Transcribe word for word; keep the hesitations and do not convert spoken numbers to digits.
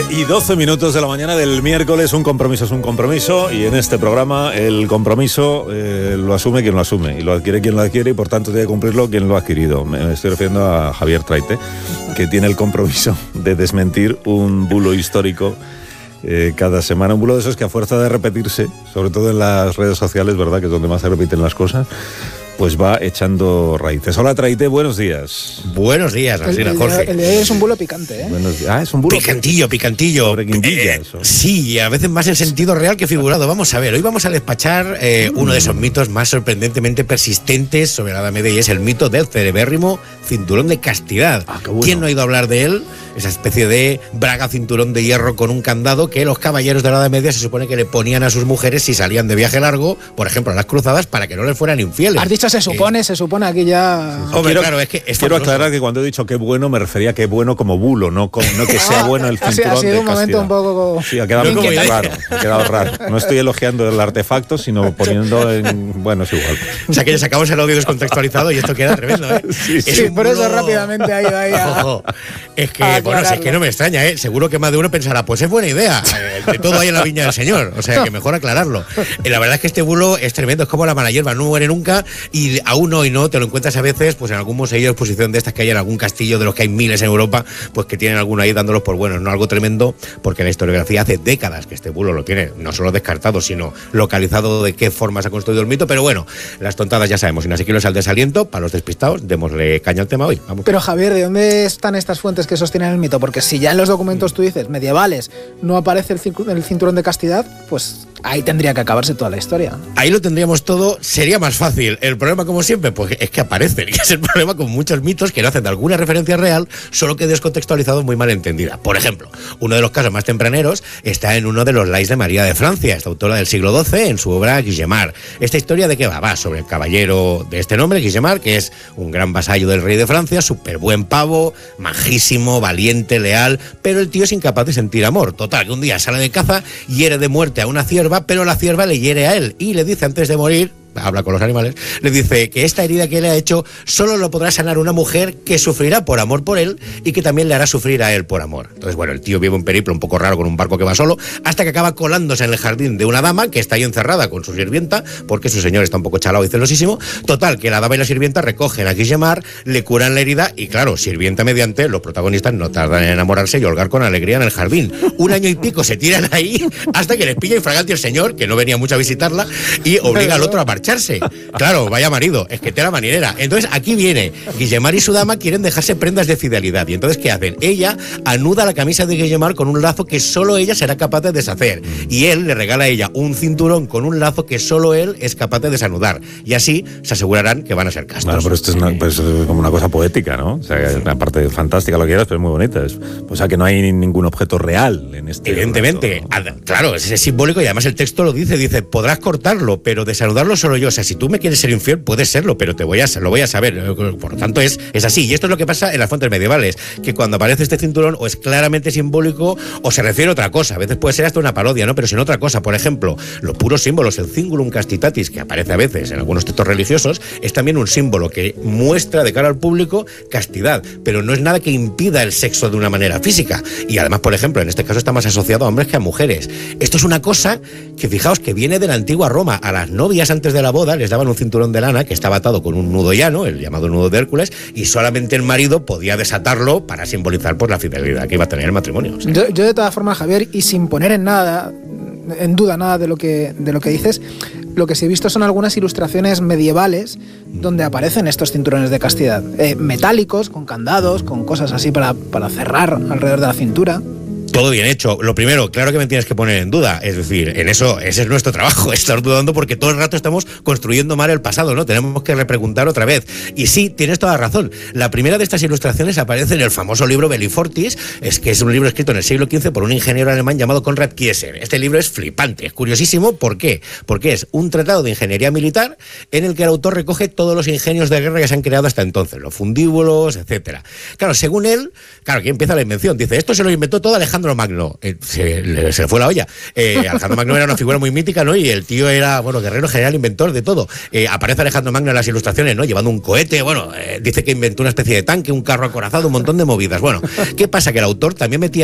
nueve y doce minutos de la mañana del miércoles. Un compromiso es un compromiso, y en este programa el compromiso eh, lo asume quien lo asume, y lo adquiere quien lo adquiere, y por tanto tiene que cumplirlo quien lo ha adquirido. Me estoy refiriendo a Javier Traite, que tiene el compromiso de desmentir un bulo histórico eh, cada semana, un bulo de esos que a fuerza de repetirse, sobre todo en las redes sociales, ¿verdad?, que es donde más se repiten las cosas, pues va echando raíces. Hola, Traite, buenos días. Buenos días, Alsina, Jorge. El de hoy es un bulo picante, ¿eh? Buenos días. Ah, es un bulo picantillo, picantillo. Sobre guindilla, eh, eso. Sí, a veces más en sentido real que figurado. Vamos a ver, hoy vamos a despachar eh, uno de esos mitos más sorprendentemente persistentes sobre la Edad Media, y es el mito del celebérrimo cinturón de castidad. Ah, qué bueno. ¿Quién no ha oído hablar de él? Esa especie de braga cinturón de hierro con un candado que los caballeros de la Edad Media se supone que le ponían a sus mujeres si salían de viaje largo, por ejemplo a las cruzadas, para que no les fueran infieles. Has dicho se supone, eh, se supone aquí ya... Hombre, quiero, claro, es que es quiero fabuloso. aclarar que cuando he dicho qué bueno, me refería a qué bueno como bulo, no, con, no que sea bueno el cinturón ha sido de un momento castidad. un poco... Sí, ha quedado No muy como raro, ha quedado raro. No estoy elogiando el artefacto, sino poniendo en... Bueno, es igual. O sea que ya sacamos el audio descontextualizado y esto queda tremendo, ¿eh? Sí, Sí, un por eso bulo- rápidamente ha ido ahí a... Ojo. Es que, a bueno, si es aclararlo. que no me extraña, ¿eh? Seguro que más de uno pensará, pues es buena idea. Eh, de todo hay en la viña del Señor. O sea, que mejor aclararlo. Eh, la verdad es que este bulo es tremendo, es como la mala hierba, no muere nunca, y aún hoy no, te lo encuentras a veces pues en algún museo de exposición de estas que hay en algún castillo, de los que hay miles en Europa, pues que tienen alguno ahí dándolos por buenos, ¿no? Algo tremendo, porque la historiografía hace décadas que este bulo lo tiene, no solo descartado, sino localizado de qué forma se ha construido el mito, pero bueno, las tontadas ya sabemos, y así que los al desaliento, para los despistados, démosle caña al tema hoy. Vamos. Pero Javier, ¿de dónde están estas fuentes que sostienen el mito? Porque si ya en los documentos tú dices medievales no aparece el, cincu- el cinturón de castidad, pues ahí tendría que acabarse toda la historia. Ahí lo tendríamos todo, sería más fácil. El problema, como siempre, pues es que aparecen, que es el problema con muchos mitos que no hacen de alguna referencia real, solo que descontextualizados, muy mal entendida. Por ejemplo, uno de los casos más tempraneros está en uno de los Lais de María de Francia, esta autora del siglo doce, en su obra Guillemar. ¿Esta historia de qué va? Va sobre el caballero de este nombre, Guillemar, que es un gran vasallo del rey de Francia, súper buen pavo, majísimo, valiente, leal, pero el tío es incapaz de sentir amor. Total, que un día sale de caza, hiere de muerte a una cierva, pero la cierva le hiere a él y le dice antes de morir, habla con los animales, le dice que esta herida que le ha hecho solo lo podrá sanar una mujer que sufrirá por amor por él y que también le hará sufrir a él por amor. Entonces, bueno, el tío vive un periplo un poco raro con un barco que va solo, hasta que acaba colándose en el jardín de una dama que está ahí encerrada con su sirvienta, porque su señor está un poco chalado y celosísimo. Total, que la dama y la sirvienta recogen a Guillemar, le curan la herida y, claro, sirvienta mediante, los protagonistas no tardan en enamorarse y holgar con alegría en el jardín. Un año y pico se tiran ahí hasta que les pilla infragante el señor, que no venía mucho a visitarla, y obliga al otro a marcharse. Claro, vaya marido, es que tela marinera. Entonces aquí viene, Guillemar y su dama quieren dejarse prendas de fidelidad. Y entonces, ¿qué hacen? Ella anuda la camisa de Guillemar con un lazo que solo ella será capaz de deshacer. Y él le regala a ella un cinturón con un lazo que solo él es capaz de desanudar. Y así se asegurarán que van a ser castos. Bueno, pero esto es, una, pues, como una cosa poética, ¿no? O sea, es una parte fantástica, lo que quieras, pero es muy bonita. Es, o sea, que no hay ningún objeto real en este... Evidentemente, relato, ¿no? Claro, es, es simbólico, y además el texto lo dice, dice, podrás cortarlo, pero desanudarlo solo yo. O sea, si tú me quieres ser infiel, puedes serlo, pero te voy a, lo voy a saber. Por lo tanto, es, es así. Y esto es lo que pasa en las fuentes medievales, que cuando aparece este cinturón o es claramente simbólico o se refiere a otra cosa. A veces puede ser hasta una parodia, ¿no? Pero sin otra cosa. Por ejemplo, los puros símbolos, el cingulum castitatis, que aparece a veces en algunos textos religiosos, es también un símbolo que muestra de cara al público castidad, pero no es nada que impida el sexo de una manera física. Y además, por ejemplo, en este caso está más asociado a hombres que a mujeres. Esto es una cosa que, fijaos, que viene de la antigua Roma. A las novias antes de la boda les daban un cinturón de lana que estaba atado con un nudo llano, el llamado nudo de Hércules, y solamente el marido podía desatarlo para simbolizar pues la fidelidad que iba a tener el matrimonio. O sea. Yo, yo de todas formas, Javier, y sin poner en nada, en duda nada de lo que, de lo que dices, lo que sí he visto son algunas ilustraciones medievales donde aparecen estos cinturones de castidad, eh, metálicos, con candados, con cosas así para, para cerrar alrededor de la cintura. Todo bien hecho. Lo primero, claro que me tienes que poner en duda. Es decir, en eso, ese es nuestro trabajo, estar dudando, porque todo el rato estamos construyendo mal el pasado, ¿no? Tenemos que repreguntar otra vez. Y sí, tienes toda la razón. La primera de estas ilustraciones aparece en el famoso libro Bellifortis, es que es un libro escrito en el siglo quince por un ingeniero alemán llamado Konrad Kieser. Este libro es flipante, es curiosísimo. ¿Por qué? Porque es un tratado de ingeniería militar en el que el autor recoge todos los ingenios de guerra que se han creado hasta entonces, los fundíbulos, etcétera. Claro, según él, claro, aquí empieza la invención. Dice, esto se lo inventó todo Alejandro Magno. Eh, se, le, se le fue la olla. Eh, Alejandro Magno era una figura muy mítica, ¿no? Y el tío era, bueno, guerrero, general, inventor de todo. Eh, aparece Alejandro Magno en las ilustraciones, ¿no? Llevando un cohete, bueno, eh, dice que inventó una especie de tanque, un carro acorazado, un montón de movidas. Bueno, ¿qué pasa? Que el autor también metía